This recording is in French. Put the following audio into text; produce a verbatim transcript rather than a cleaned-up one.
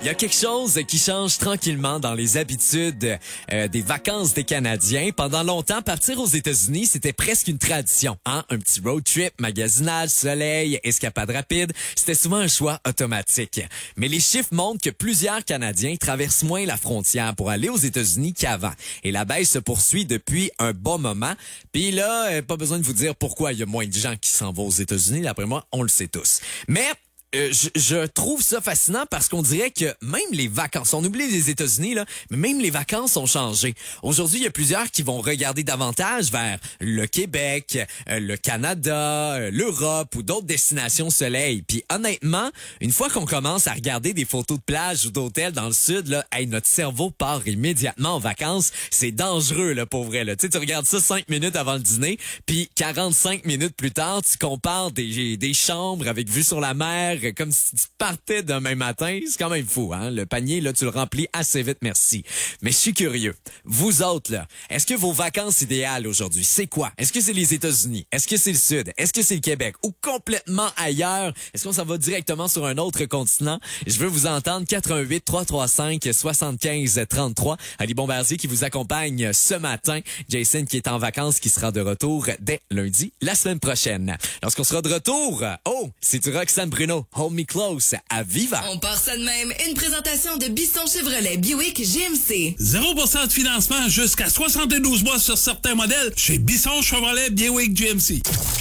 y a quelque chose qui change tranquillement dans les habitudes euh, des vacances des Canadiens. Pendant longtemps, partir aux États-Unis, c'était presque une tradition. Hein? Un petit road trip, magasinage, soleil, escapade rapide, c'était souvent un choix automatique. Mais les chiffres montrent que plusieurs Canadiens traversent moins la frontière pour aller aux États-Unis qu'avant. Et la baisse se poursuit depuis un bon moment. Puis là, euh, pas besoin de vous dire pourquoi il y a moins de gens qui s'en vont aux États-Unis. D'après moi, on le sait tous. Mais Euh, je, je trouve ça fascinant parce qu'on dirait que même les vacances, on oublie les États-Unis, là, mais même les vacances ont changé. Aujourd'hui, il y a plusieurs qui vont regarder davantage vers le Québec, euh, le Canada, euh, l'Europe ou d'autres destinations soleil. Puis honnêtement, une fois qu'on commence à regarder des photos de plage ou d'hôtels dans le sud, là, hey, notre cerveau part immédiatement en vacances. C'est dangereux, là, pour vrai. Là. Tu sais, tu regardes ça cinq minutes avant le dîner, puis quarante-cinq minutes plus tard, tu compares des, des chambres avec vue sur la mer, comme si tu partais demain matin. C'est quand même fou, hein? Le panier, là, tu le remplis assez vite, merci. Mais je suis curieux. Vous autres, là, est-ce que vos vacances idéales aujourd'hui, c'est quoi? Est-ce que c'est les États-Unis? Est-ce que c'est le Sud? Est-ce que c'est le Québec? Ou complètement ailleurs? Est-ce qu'on s'en va directement sur un autre continent? Je veux vous entendre. quatre un huit, trois trois cinq, sept cinq trois trois. Ali Bombardier qui vous accompagne ce matin. Jason qui est en vacances, qui sera de retour dès lundi, la semaine prochaine. Lorsqu'on sera de retour, oh, c'est du Roxane Bruno. Hold Me Close à Viva. On part ça de même. Une présentation de Bisson Chevrolet Buick G M C. zéro pour cent de financement jusqu'à soixante-douze mois sur certains modèles chez Bisson Chevrolet Buick G M C.